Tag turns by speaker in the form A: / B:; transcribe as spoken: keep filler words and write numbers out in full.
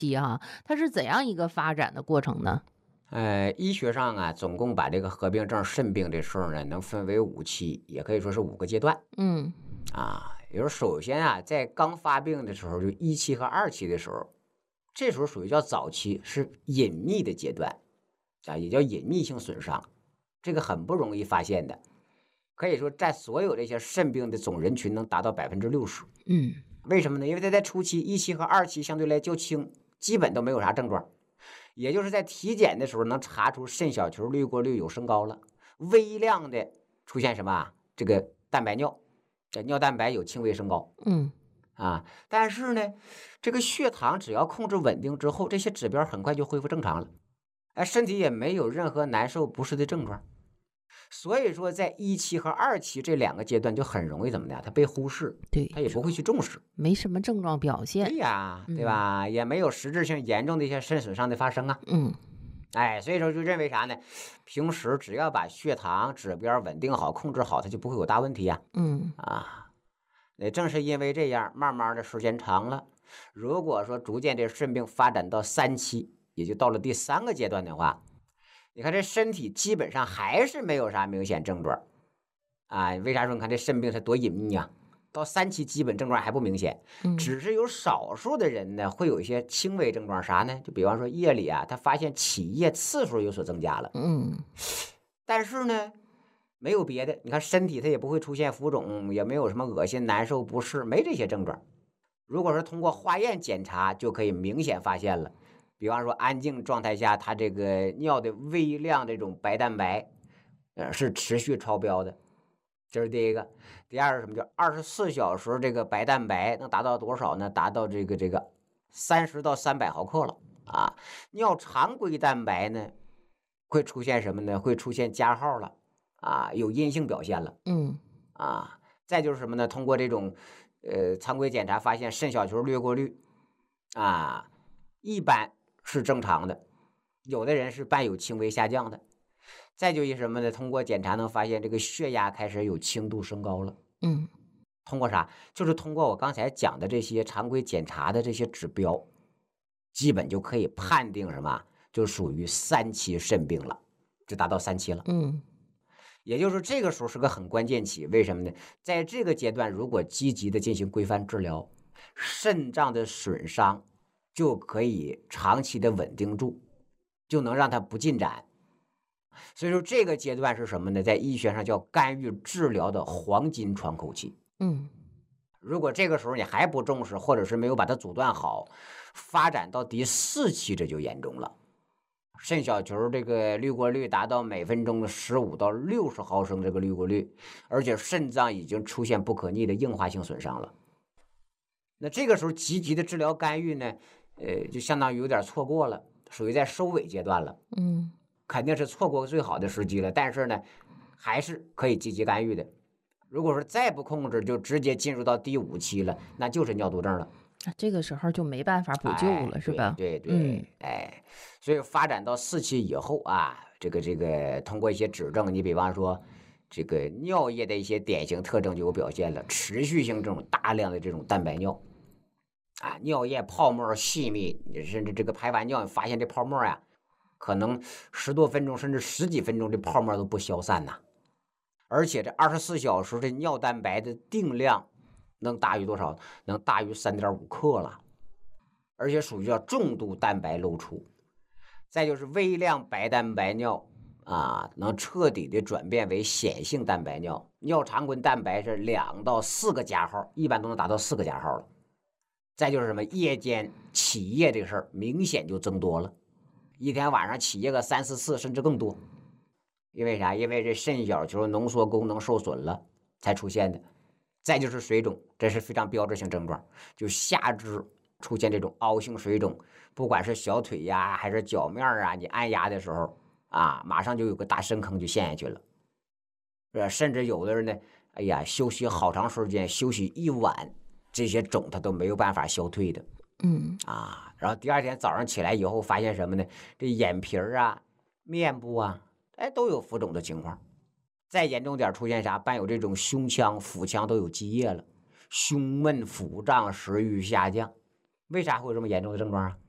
A: 啊，它是怎样一个发展的过程呢？
B: 呃，医学上啊，总共把这个合并症、肾病这事儿呢，能分为五期，也可以说是五个阶段
A: 嗯
B: 啊。也就是首先啊，在刚发病的时候，就一期和二期的时候，这时候属于叫早期，是隐秘的阶段啊，也叫隐秘性损伤，这个很不容易发现的，可以说占所有这些肾病的总人群能达到百分之六十。
A: 嗯
B: 为什么呢？因为它在初期，一期和二期相对来较轻，基本都没有啥症状。也就是在体检的时候能查出肾小球滤过率有升高了，微量的出现什么啊？这个蛋白尿，这尿蛋白有轻微升高
A: 嗯
B: 啊。但是呢，这个血糖只要控制稳定之后，这些指标很快就恢复正常了，哎，身体也没有任何难受不适的症状。所以说，在一期和二期这两个阶段就很容易怎么的，它被忽视，
A: 对，是
B: 它也不会去重视。
A: 没什么症状表现。
B: 对呀，对
A: 嗯
B: 吧？也没有实质性严重的一些肾损伤的发生啊。
A: 嗯
B: 哎，所以说就认为啥呢？平时只要把血糖指标稳定好、控制好，它就不会有大问题呀。
A: 嗯
B: 啊，也正是因为这样，慢慢的时间长了，如果说逐渐这肾病发展到三期，也就到了第三个阶段的话，你看这身体基本上还是没有啥明显症状啊。为啥说你看这肾病它多隐秘啊？到三期基本症状还不明显，
A: 嗯
B: 只是有少数的人呢会有一些轻微症状，啥呢？就比方说夜里啊，他发现起夜次数有所增加了，
A: 嗯
B: 但是呢没有别的，你看身体它也不会出现浮肿，也没有什么恶心、难受、不适，没这些症状。如果说通过化验检查，就可以明显发现了。比方说安静状态下，它这个尿的微量这种白蛋白，呃，是持续超标的，这是第一个。第二是什么？叫二十四小时这个白蛋白能达到多少呢？达到这个这个三十到三百毫克了啊。尿常规蛋白呢，会出现什么呢？会出现加号了啊，有阴性表现了
A: 嗯
B: 啊。再就是什么呢？通过这种呃常规检查发现肾小球滤过率啊，一般是正常的，有的人是伴有轻微下降的。再就一什么呢？通过检查能发现这个血压开始有轻度升高了。
A: 嗯
B: 通过啥？就是通过我刚才讲的这些常规检查的这些指标，基本就可以判定什么？就属于三期肾病了，就达到三期了。
A: 嗯
B: 也就是这个时候是个很关键期，为什么呢？在这个阶段，如果积极的进行规范治疗，肾脏的损伤就可以长期的稳定住，就能让它不进展。所以说这个阶段是什么呢？在医学上叫干预治疗的黄金窗口期。
A: 嗯
B: 如果这个时候你还不重视，或者是没有把它阻断好，发展到第四期这就严重了。肾小球这个滤过率达到每分钟十五到六十毫升这个滤过率，而且肾脏已经出现不可逆的硬化性损伤了。那这个时候积极的治疗干预呢，呃，就相当于有点错过了，属于在收尾阶段了。
A: 嗯
B: 肯定是错过最好的时机了，但是呢，还是可以积极干预的。如果说再不控制，就直接进入到第五期了，那就是尿毒症了。
A: 这个时候就没办法补救
B: 哎，
A: 了，是吧？
B: 对对
A: 嗯
B: 对，哎，所以发展到四期以后啊，这个这个通过一些指证，你比方说这个尿液的一些典型特征就有表现了，持续性这种大量的这种蛋白尿啊，尿液泡沫细密，你甚至这个排完尿，你发现这泡沫呀、可能十多分钟甚至十几分钟，这泡沫都不消散呐。而且这二十四小时的尿蛋白的定量能大于多少？能大于三点五克了，而且属于叫重度蛋白漏出。再就是微量白蛋白尿啊，能彻底的转变为显性蛋白尿。尿常规蛋白是两到四个加号，一般都能达到四个加号了。再就是什么夜间起夜这个事儿，明显就增多了。一天晚上起夜个三四次，甚至更多。因为啥？因为这肾小球浓缩功能受损了才出现的。再就是水肿，这是非常标志性症状，就下肢出现这种凹性水肿，不管是小腿呀还是脚面啊，你按压的时候啊，马上就有个大深坑就陷下去了。是吧？甚至有的人呢，哎呀，休息好长时间，休息一晚，这些肿它都没有办法消退的。
A: 嗯
B: 啊，然后第二天早上起来以后，发现什么呢？这眼皮儿啊、面部啊，哎，都有浮肿的情况。再严重点，出现啥？伴有这种胸腔、腹腔都有积液了，胸闷、腹胀、食欲下降。为啥会有这么严重的症状啊？